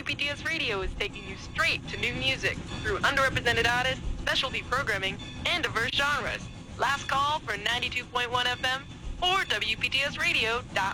WPTS Radio is taking you straight to new music through underrepresented artists, specialty programming, and diverse genres. Last call for 92.1 FM or WPTSradio.org.